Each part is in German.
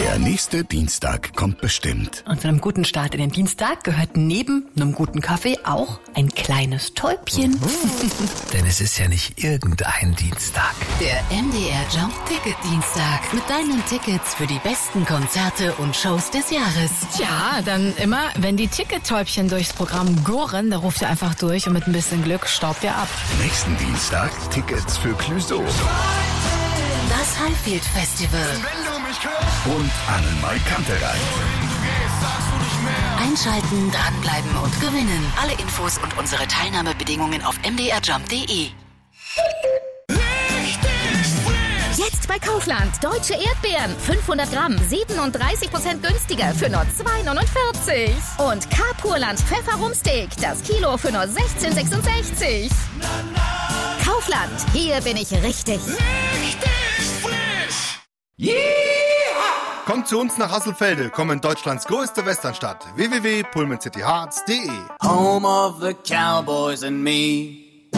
Der nächste Dienstag kommt bestimmt. Und zu einem guten Start in den Dienstag gehört neben einem guten Kaffee auch ein kleines Täubchen. Denn es ist ja nicht irgendein Dienstag. Der MDR Jump Ticket Dienstag mit deinen Tickets für die besten Konzerte und Shows des Jahres. Tja, dann immer, wenn die Tickettäubchen durchs Programm gurren, da ruft ihr einfach durch und mit ein bisschen Glück staubt ihr ab. Nächsten Dienstag Tickets für Clouseau. Das Highfield Festival. Und Annemarie Kantereit. Einschalten, dranbleiben und gewinnen. Alle Infos und unsere Teilnahmebedingungen auf mdrjump.de. Jetzt bei Kaufland. Deutsche Erdbeeren. 500 Gramm. 37% günstiger für nur 2,49. Und K-Purland Pfefferrumsteak. Das Kilo für nur 16,66. Kaufland. Hier bin ich richtig. Yeah! Kommt zu uns nach Hasselfelde, komm in Deutschlands größte Westernstadt. www.pullmancityhearts.de. Home of the Cowboys and me.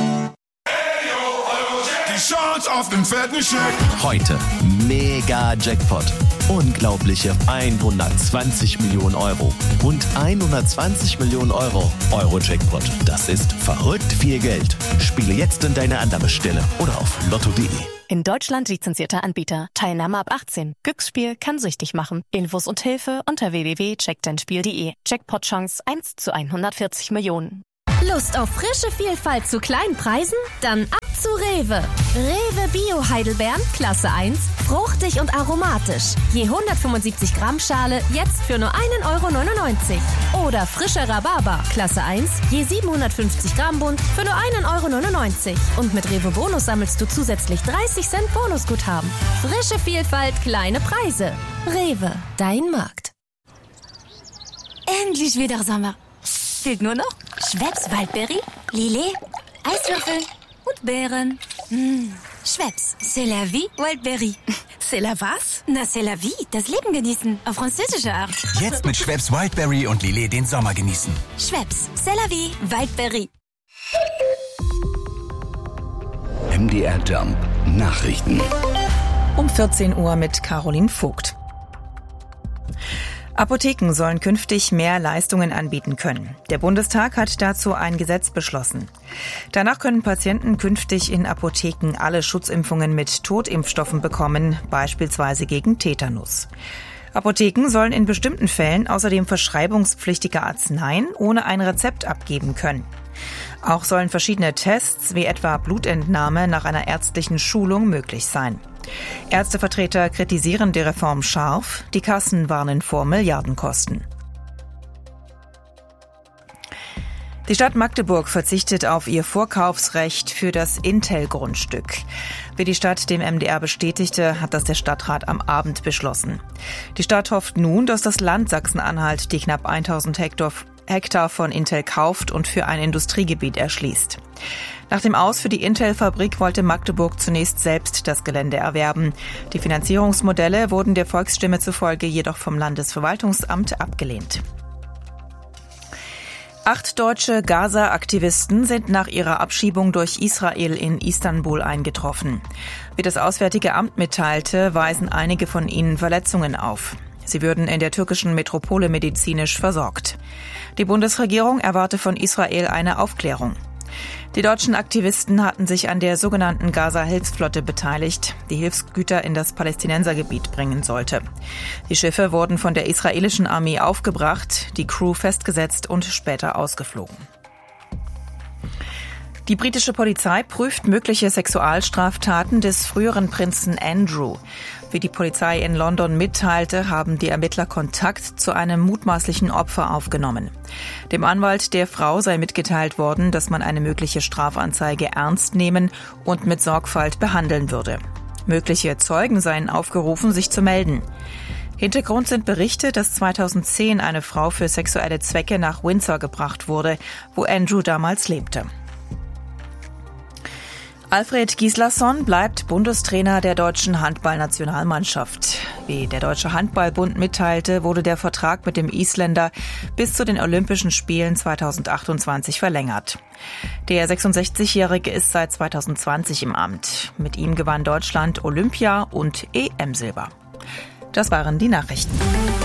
Die Chance auf den fetten Scheck. Heute mega Jackpot. Unglaubliche 120 Millionen Euro. Rund 120 Millionen Euro. Euro-Jackpot. Das ist verrückt viel Geld. Spiele jetzt in deine Annahmestelle oder auf lotto.de. In Deutschland lizenzierter Anbieter. Teilnahme ab 18. Glücksspiel kann süchtig machen. Infos und Hilfe unter www.checkdeinspiel.de. Jackpot-Chance 1 zu 140 Millionen. Lust auf frische Vielfalt zu kleinen Preisen? Dann ab zu Rewe. Rewe Bio Heidelbeeren, Klasse 1, fruchtig und aromatisch. Je 175 Gramm Schale, jetzt für nur 1,99 €. Oder frischer Rhabarber, Klasse 1, je 750 Gramm Bund, für nur 1,99 €. Und mit Rewe Bonus sammelst du zusätzlich 30 Cent Bonusguthaben. Frische Vielfalt, kleine Preise. Rewe, dein Markt. Endlich wieder Sommer. Fehlt nur noch Schweppes Waldberry, Lillet, Eiswürfel und Beeren. Schweppes, c'est la vie, Waldberry. C'est la was? Na, c'est la vie, das Leben genießen, auf französische Art. Jetzt mit Schweppes Wildberry und Lillet den Sommer genießen. Schweppes, c'est la vie, Waldberry. MDR Jump Nachrichten. Um 14 Uhr mit Caroline Vogt. Apotheken sollen künftig mehr Leistungen anbieten können. Der Bundestag hat dazu ein Gesetz beschlossen. Danach können Patienten künftig in Apotheken alle Schutzimpfungen mit Totimpfstoffen bekommen, beispielsweise gegen Tetanus. Apotheken sollen in bestimmten Fällen außerdem verschreibungspflichtige Arzneien ohne ein Rezept abgeben können. Auch sollen verschiedene Tests, wie etwa Blutentnahme nach einer ärztlichen Schulung, möglich sein. Ärztevertreter kritisieren die Reform scharf, die Kassen warnen vor Milliardenkosten. Die Stadt Magdeburg verzichtet auf ihr Vorkaufsrecht für das Intel-Grundstück. Wie die Stadt dem MDR bestätigte, hat das der Stadtrat am Abend beschlossen. Die Stadt hofft nun, dass das Land Sachsen-Anhalt die knapp 1000 Hektar von Intel kauft und für ein Industriegebiet erschließt. Nach dem Aus für die Intel-Fabrik wollte Magdeburg zunächst selbst das Gelände erwerben. Die Finanzierungsmodelle wurden der Volksstimme zufolge jedoch vom Landesverwaltungsamt abgelehnt. 8 deutsche Gaza-Aktivisten sind nach ihrer Abschiebung durch Israel in Istanbul eingetroffen. Wie das Auswärtige Amt mitteilte, weisen einige von ihnen Verletzungen auf. Sie würden in der türkischen Metropole medizinisch versorgt. Die Bundesregierung erwarte von Israel eine Aufklärung. Die deutschen Aktivisten hatten sich an der sogenannten Gaza-Hilfsflotte beteiligt, die Hilfsgüter in das Palästinensergebiet bringen sollte. Die Schiffe wurden von der israelischen Armee aufgebracht, die Crew festgesetzt und später ausgeflogen. Die britische Polizei prüft mögliche Sexualstraftaten des früheren Prinzen Andrew. Wie die Polizei in London mitteilte, haben die Ermittler Kontakt zu einem mutmaßlichen Opfer aufgenommen. Dem Anwalt der Frau sei mitgeteilt worden, dass man eine mögliche Strafanzeige ernst nehmen und mit Sorgfalt behandeln würde. Mögliche Zeugen seien aufgerufen, sich zu melden. Hintergrund sind Berichte, dass 2010 eine Frau für sexuelle Zwecke nach Windsor gebracht wurde, wo Andrew damals lebte. Alfred Gislason bleibt Bundestrainer der deutschen Handballnationalmannschaft. Wie der Deutsche Handballbund mitteilte, wurde der Vertrag mit dem Isländer bis zu den Olympischen Spielen 2028 verlängert. Der 66-Jährige ist seit 2020 im Amt. Mit ihm gewann Deutschland Olympia- und EM-Silber. Das waren die Nachrichten.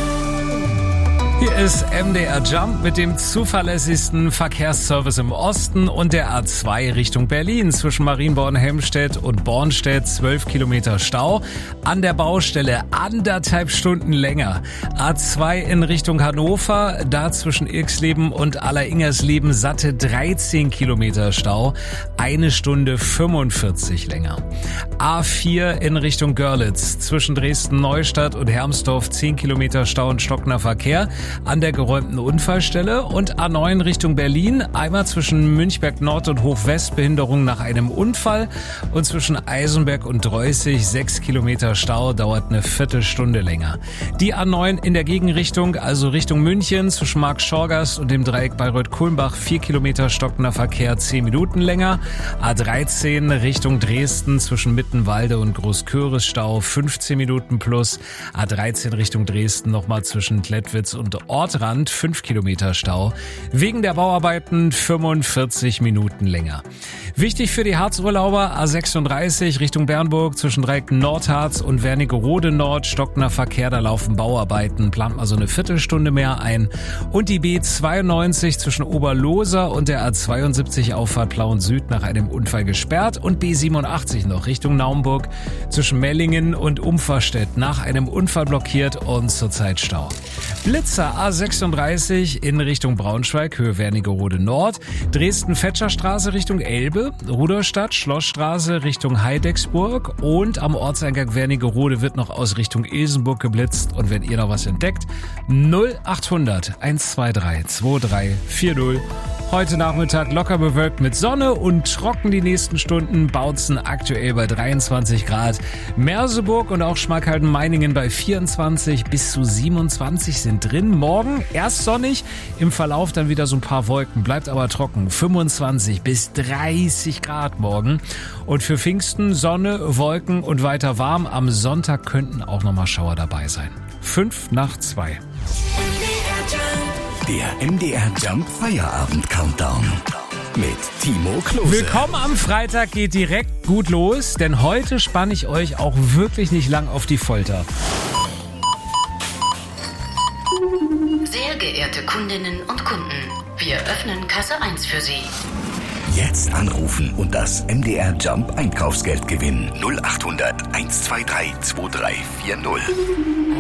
Hier ist MDR Jump mit dem zuverlässigsten Verkehrsservice im Osten und der A2 Richtung Berlin. Zwischen Marienborn-Helmstedt und Bornstedt 12 Kilometer Stau. An der Baustelle 1,5 Stunden länger. A2 in Richtung Hannover, da zwischen Irxleben und Alleringers-Leben satte 13 Kilometer Stau. 1 Stunde 45 länger. A4 in Richtung Görlitz. Zwischen Dresden-Neustadt und Hermsdorf 10 Kilometer Stau und stockender Verkehr an der geräumten Unfallstelle und A9 Richtung Berlin, einmal zwischen Münchberg Nord und Hof-West Behinderung nach einem Unfall und zwischen Eisenberg und Dreußig 6 Kilometer Stau, dauert eine Viertelstunde länger. Die A9 in der Gegenrichtung, also Richtung München, zwischen Markt-Schorgast und dem Dreieck Bayreuth-Kulmbach 4 Kilometer stockender Verkehr 10 Minuten länger. A13 Richtung Dresden zwischen Mittenwalde und Großköris Stau 15 Minuten plus. A13 Richtung Dresden nochmal zwischen Klettwitz und Ortrand 5 Kilometer Stau. Wegen der Bauarbeiten 45 Minuten länger. Wichtig für die Harzurlauber A36 Richtung Bernburg zwischen Dreieck Nordharz und Wernigerode Nord. Stockender Verkehr, da laufen Bauarbeiten. Plant mal so eine Viertelstunde mehr ein. Und die B92 zwischen Oberloser und der A72 Auffahrt Plauen Süd nach einem Unfall gesperrt. Und B87 noch Richtung Naumburg zwischen Mellingen und Umferstedt nach einem Unfall blockiert und zurzeit Stau. Blitzer A36 in Richtung Braunschweig, Höhe Wernigerode Nord, Dresden-Fetscherstraße Richtung Elbe, Rudolstadt, Schlossstraße Richtung Heidecksburg und am Ortseingang Wernigerode wird noch aus Richtung Ilsenburg geblitzt. Und wenn ihr noch was entdeckt, 0800 123 2340. Heute Nachmittag locker bewölkt mit Sonne und trocken die nächsten Stunden, Bautzen aktuell bei 23 Grad. Merseburg und auch Schmalkalden-Meiningen bei 24 bis zu 27 sind drin. Morgen erst sonnig, im Verlauf dann wieder so ein paar Wolken, bleibt aber trocken. 25 bis 30 Grad morgen. Und für Pfingsten Sonne, Wolken und weiter warm. Am Sonntag könnten auch nochmal Schauer dabei sein. 5:02. Der MDR Jump Feierabend Countdown mit Timo Klose. Willkommen am Freitag, geht direkt gut los, denn heute spanne ich euch auch wirklich nicht lang auf die Folter. Sehr geehrte Kundinnen und Kunden, wir öffnen Kasse 1 für Sie. Jetzt anrufen und das MDR Jump Einkaufsgeld gewinnen. 0800 123 2340.